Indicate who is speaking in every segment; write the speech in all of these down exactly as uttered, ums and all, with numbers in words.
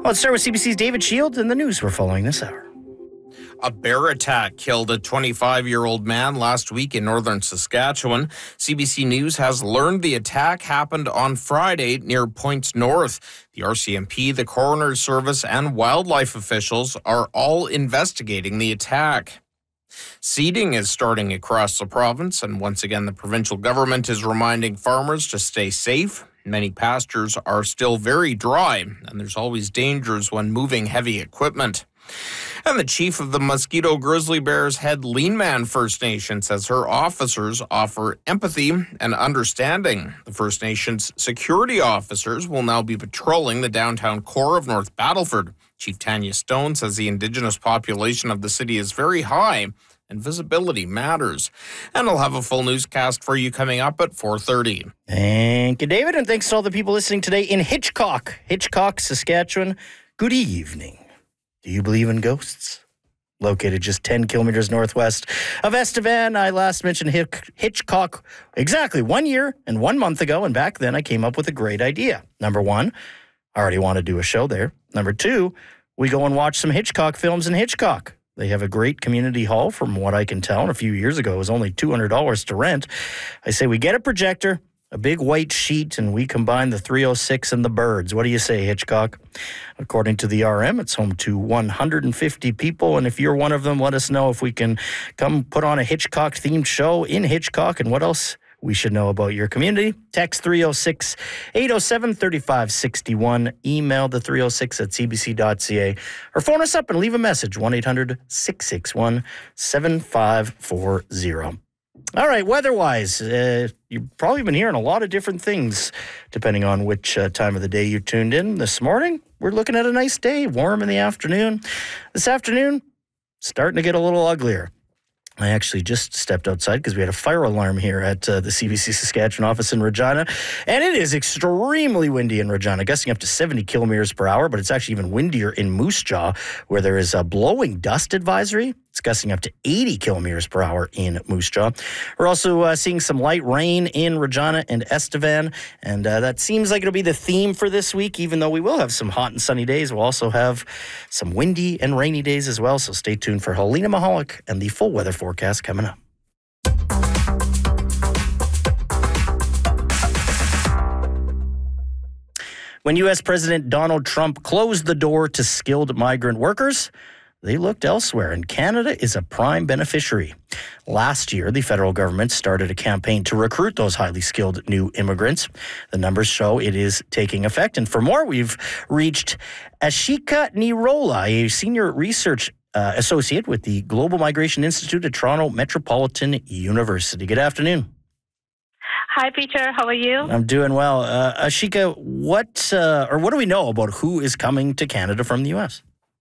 Speaker 1: let's start with C B C's David Shield and the news we're following this hour.
Speaker 2: A bear attack killed a twenty-five-year-old man last week in northern Saskatchewan. C B C News has learned the attack happened on Friday near Points North. The R C M P, the Coroner's Service, and wildlife officials are all investigating the attack. Seeding is starting across the province, and once again, the provincial government is reminding farmers to stay safe. Many pastures are still very dry, and there's always dangers when moving heavy equipment. And the chief of the Mosquito Grizzly Bears Head Leanman First Nation says her officers offer empathy and understanding. The First Nation's security officers will now be patrolling the downtown core of North Battleford. Chief Tanya Stone says the Indigenous population of the city is very high and visibility matters. And I'll have a full newscast for you coming up at four thirty.
Speaker 1: Thank you, David, and thanks to all the people listening today in Hitchcock, Hitchcock, Saskatchewan. Good evening. Do you believe in ghosts? Located just ten kilometers northwest of Estevan, I last mentioned Hitchcock exactly one year and one month ago, and back then I came up with a great idea. Number one, I already want to do a show there. Number two, we go and watch some Hitchcock films in Hitchcock. They have a great community hall, from what I can tell. And a few years ago, it was only two hundred dollars to rent. I say we get a projector, a big white sheet, and we combine the three oh six and the Birds. What do you say, Hitchcock? According to the R M, it's home to one hundred fifty people, and if you're one of them, let us know if we can come put on a Hitchcock-themed show in Hitchcock, and what else we should know about your community. Text three oh six, eight oh seven, three five six one, email the three oh six at c b c dot c a, or phone us up and leave a message, one eight hundred, six six one, seven five four zero. All right, weather-wise, uh, you've probably been hearing a lot of different things depending on which uh, time of the day you tuned in. This morning, we're looking at a nice day, warm in the afternoon. This afternoon, starting to get a little uglier. I actually just stepped outside because we had a fire alarm here at uh, the C B C Saskatchewan office in Regina, and it is extremely windy in Regina, gusting up to seventy kilometers per hour, but it's actually even windier in Moose Jaw, where there is a blowing dust advisory. It's gusting up to eighty kilometers per hour in Moose Jaw. We're also uh, seeing some light rain in Regina and Estevan, and uh, that seems like it'll be the theme for this week, even though we will have some hot and sunny days. We'll also have some windy and rainy days as well, so stay tuned for Helena Mahalik and the full weather forecast coming up. When U S President Donald Trump closed the door to skilled migrant workers, they looked elsewhere, and Canada is a prime beneficiary. Last year, the federal government started a campaign to recruit those highly skilled new immigrants. The numbers show it is taking effect. And for more, we've reached Ashika Nirola, a senior research uh, associate with the Global Migration Institute at Toronto Metropolitan University. Good afternoon.
Speaker 3: Hi, Peter. How are you?
Speaker 1: I'm doing well. Uh, Ashika, what uh, or what do we know about who is coming to Canada from the U S?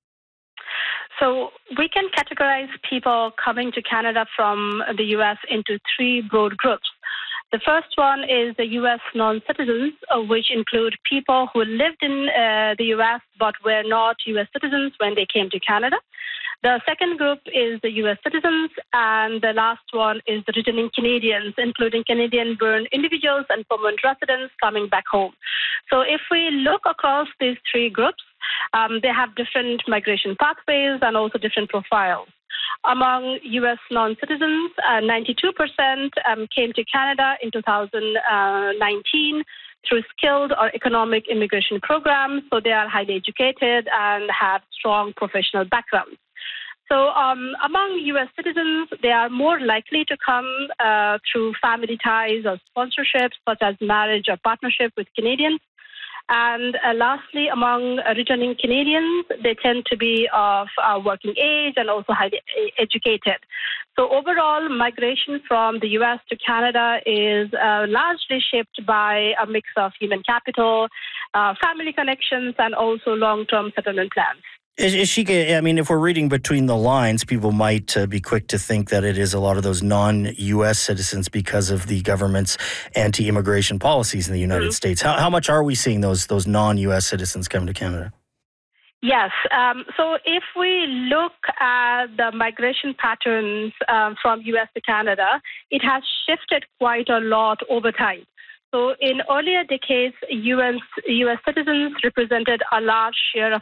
Speaker 3: So we can categorize people coming to Canada from the U S into three broad groups. The first one is the U S non-citizens, uh, which include people who lived in uh, the U S but were not U S citizens when they came to Canada. The second group is the U S citizens, and the last one is the returning Canadians, including Canadian-born individuals and permanent residents coming back home. So if we look across these three groups, um, they have different migration pathways and also different profiles. Among U S non-citizens, uh, ninety-two percent um, came to Canada in two thousand nineteen through skilled or economic immigration programs, so they are highly educated and have strong professional backgrounds. So um, among U S citizens, they are more likely to come uh, through family ties or sponsorships, such as marriage or partnership with Canadians. And uh, lastly, among uh, returning Canadians, they tend to be of uh, working age and also highly educated. So overall, migration from the U S to Canada is uh, largely shaped by a mix of human capital, uh, family connections, and also long-term settlement plans.
Speaker 1: Ashika, I mean, if we're reading between the lines, people might uh, be quick to think that it is a lot of those non-U S citizens because of the government's anti-immigration policies in the United mm-hmm. States. How, how much are we seeing those those non-U S citizens come to Canada?
Speaker 3: Yes. Um, so if we look at the migration patterns um, from U S to Canada, it has shifted quite a lot over time. So in earlier decades, U S, U S citizens represented a large share of